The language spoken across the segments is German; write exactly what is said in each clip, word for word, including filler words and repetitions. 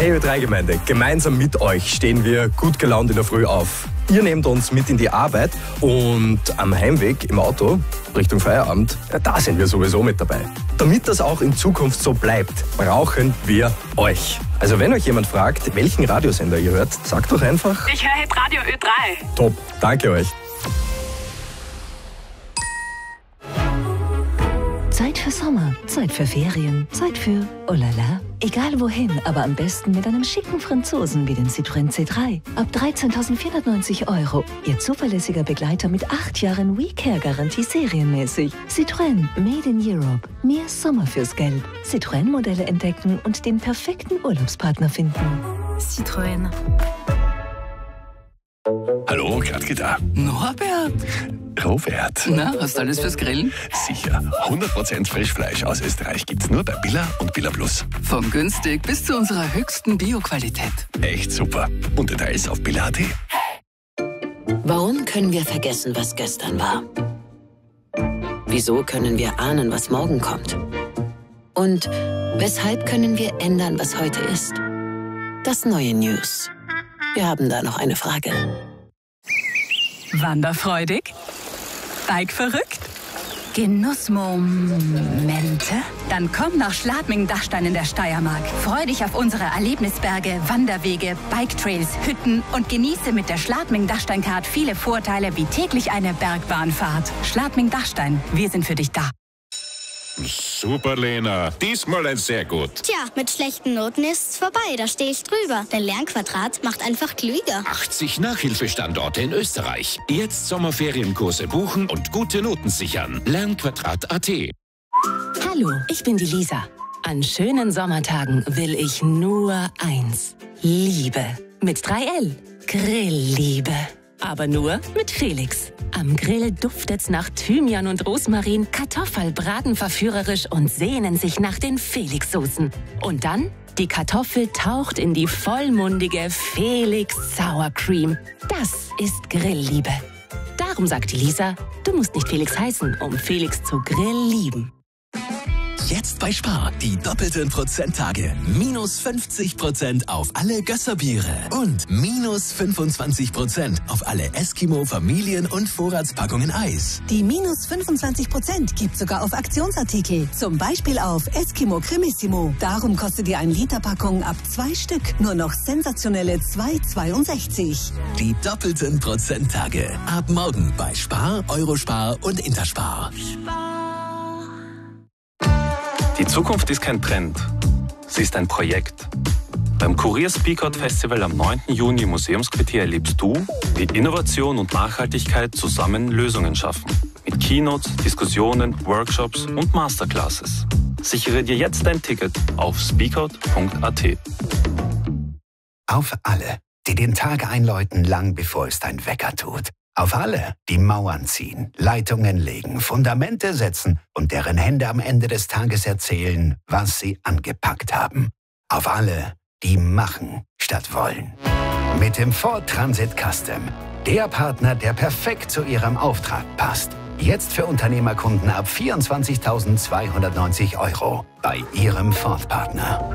Hey Ö drei Gemeinde, gemeinsam mit euch stehen wir gut gelaunt in der Früh auf. Ihr nehmt uns mit in die Arbeit und am Heimweg im Auto Richtung Feierabend, ja, da sind wir sowieso mit dabei. Damit das auch in Zukunft so bleibt, brauchen wir euch. Also wenn euch jemand fragt, welchen Radiosender ihr hört, sagt doch einfach: Ich höre Radio Ö drei. Top, danke euch. Zeit für Sommer, Zeit für Ferien, Zeit für oh la la. Egal wohin, aber am besten mit einem schicken Franzosen wie dem Citroën C drei. Ab dreizehntausendvierhundertneunzig Euro. Ihr zuverlässiger Begleiter mit acht Jahren WeCare-Garantie serienmäßig. Citroën, made in Europe. Mehr Sommer fürs Geld. Citroën-Modelle entdecken und den perfekten Urlaubspartner finden. Citroën. Hallo, Gradke da. Norbert. Robert. Na, hast du alles fürs Grillen? Sicher. hundert Prozent Frischfleisch aus Österreich gibt's nur bei Billa und Billa Plus. Von günstig bis zu unserer höchsten Bio-Qualität. Echt super. Und Details auf billa punkt at. Warum können wir vergessen, was gestern war? Wieso können wir ahnen, was morgen kommt? Und weshalb können wir ändern, was heute ist? Das neue News. Wir haben da noch eine Frage. Wanderfreudig? Bike-verrückt? Genussmomente? Dann komm nach Schladming-Dachstein in der Steiermark. Freu dich auf unsere Erlebnisberge, Wanderwege, Biketrails, Hütten und genieße mit der Schladming-Dachstein-Card viele Vorteile wie täglich eine Bergbahnfahrt. Schladming-Dachstein, wir sind für dich da. Super, Lena. Diesmal ein sehr gut. Tja, mit schlechten Noten ist's vorbei. Da stehe ich drüber. Denn Lernquadrat macht einfach klüger. achtzig Nachhilfestandorte in Österreich. Jetzt Sommerferienkurse buchen und gute Noten sichern. Lernquadrat punkt at. Hallo, ich bin die Lisa. An schönen Sommertagen will ich nur eins. Liebe. Mit drei L. Grillliebe. Aber nur mit Felix. Am Grill duftet's nach Thymian und Rosmarin, Kartoffelbraten verführerisch und sehnen sich nach den Felix-Soßen. Und dann, die Kartoffel taucht in die vollmundige Felix Sour Cream. Das ist Grillliebe. Darum sagt die Lisa, du musst nicht Felix heißen, um Felix zu Grill lieben. Jetzt bei Spar die doppelten Prozenttage. Minus fünfzig Prozent auf alle Gösserbiere und minus fünfundzwanzig Prozent auf alle Eskimo Familien- und Vorratspackungen Eis. Die minus fünfundzwanzig Prozent gibt sogar auf Aktionsartikel. Zum Beispiel auf Eskimo Cremissimo. Darum kostet die ein Liter Packung ab zwei Stück nur noch sensationelle zwei Euro zweiundsechzig. Die doppelten Prozenttage. Ab morgen bei Spar, Eurospar und Interspar. Die Zukunft ist kein Trend, sie ist ein Projekt. Beim Kurier Speakout Festival am neunten Juni im Museumsquartier erlebst du, wie Innovation und Nachhaltigkeit zusammen Lösungen schaffen. Mit Keynotes, Diskussionen, Workshops und Masterclasses. Sichere dir jetzt dein Ticket auf speakout punkt at. Auf alle, die den Tag einläuten, lang bevor es dein Wecker tut. Auf alle, die Mauern ziehen, Leitungen legen, Fundamente setzen und deren Hände am Ende des Tages erzählen, was sie angepackt haben. Auf alle, die machen statt wollen. Mit dem Ford Transit Custom. Der Partner, der perfekt zu ihrem Auftrag passt. Jetzt für Unternehmerkunden ab vierundzwanzigtausendzweihundertneunzig Euro bei ihrem Ford-Partner.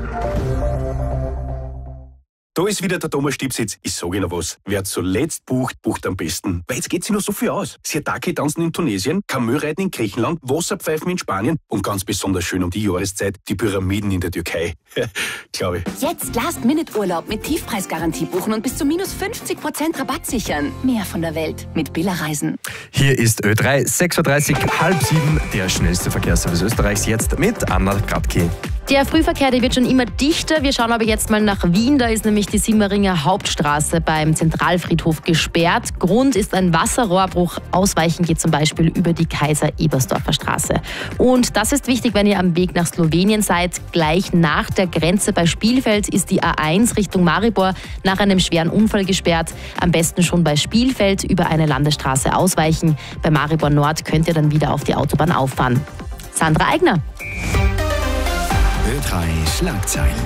Da ist wieder der Thomas Stipsitz. Ich sage Ihnen was. Wer zuletzt bucht, bucht am besten. Weil jetzt geht sich noch so viel aus. Siataki tanzen in Tunesien, Kamelreiten in Griechenland, Wasserpfeifen in Spanien und ganz besonders schön um die Jahreszeit die Pyramiden in der Türkei. Glaube ich. Jetzt Last-Minute-Urlaub mit Tiefpreisgarantie buchen und bis zu minus fünfzig Prozent Rabatt sichern. Mehr von der Welt mit Billa Reisen. Hier ist Ö drei, sechs Uhr dreißig, halb sieben, der schnellste Verkehrsservice Österreichs, jetzt mit Anna Gradke. Der Frühverkehr, der wird schon immer dichter. Wir schauen aber jetzt mal nach Wien. Da ist nämlich die Simmeringer Hauptstraße beim Zentralfriedhof gesperrt. Grund ist ein Wasserrohrbruch. Ausweichen geht zum Beispiel über die Kaiser-Ebersdorfer Straße. Und das ist wichtig, wenn ihr am Weg nach Slowenien seid. Gleich nach der Grenze bei Spielfeld ist die A eins Richtung Maribor nach einem schweren Unfall gesperrt. Am besten schon bei Spielfeld über eine Landesstraße ausweichen. Bei Maribor Nord könnt ihr dann wieder auf die Autobahn auffahren. Sandra Eigner. Ö drei Schlagzeilen.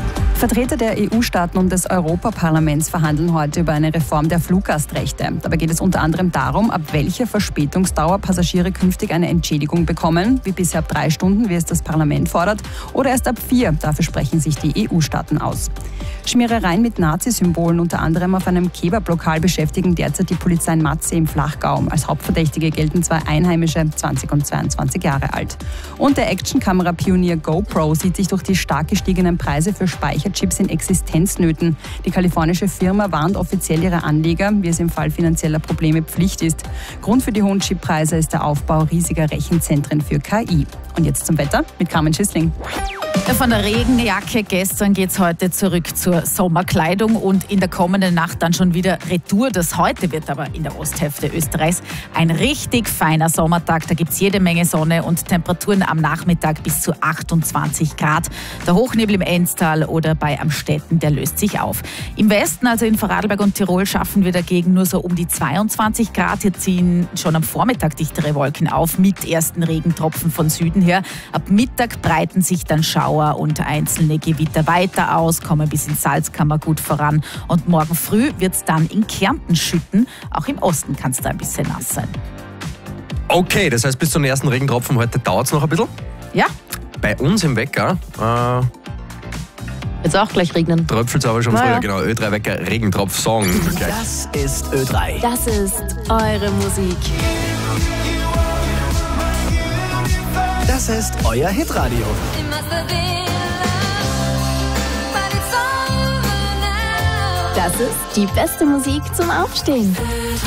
Vertreter der E U-Staaten und des Europaparlaments verhandeln heute über eine Reform der Fluggastrechte. Dabei geht es unter anderem darum, ab welcher Verspätungsdauer Passagiere künftig eine Entschädigung bekommen, wie bisher ab drei Stunden, wie es das Parlament fordert, oder erst ab vier. Dafür sprechen sich die E U-Staaten aus. Schmierereien mit Nazi-Symbolen, unter anderem auf einem Kebab-Lokal, beschäftigen derzeit die Polizei in Matzee im Flachgau. Als Hauptverdächtige gelten zwei Einheimische, zwanzig und zweiundzwanzig Jahre alt. Und der Actionkamera-Pionier GoPro sieht sich durch die stark gestiegenen Preise für Speicherchips in Existenznöten. Die kalifornische Firma warnt offiziell ihre Anleger, wie es im Fall finanzieller Probleme Pflicht ist. Grund für die hohen Chippreise ist der Aufbau riesiger Rechenzentren für K I. Und jetzt zum Wetter mit Carmen Schissling. Von der Regenjacke gestern geht es heute zurück zur Sommerkleidung und in der kommenden Nacht dann schon wieder Retour. Das heute wird aber in der Osthälfte Österreichs ein richtig feiner Sommertag. Da gibt es jede Menge Sonne und Temperaturen am Nachmittag bis zu achtundzwanzig Grad. Der Hochnebel im Enztal oder bei Amstetten, der löst sich auf. Im Westen, also in Vorarlberg und Tirol, schaffen wir dagegen nur so um die zweiundzwanzig Grad. Hier ziehen schon am Vormittag dichtere Wolken auf mit ersten Regentropfen von Süden her. Ab Mittag breiten sich dann Schauer und einzelne Gewitter weiter aus, kommen bis in Salzkammergut voran und morgen früh wird es dann in Kärnten schütten. Auch im Osten kann es da ein bisschen nass sein. Okay, das heißt bis zum ersten Regentropfen heute dauert es noch ein bisschen? Ja. Bei uns im Wecker äh, jetzt auch gleich regnen. Tröpfelt es aber schon Na früher, ja. genau. Ö drei Wecker Regentropf-Song. Das ist Ö drei. Das ist eure Musik. Das ist euer Hitradio. Das ist die beste Musik zum Aufstehen.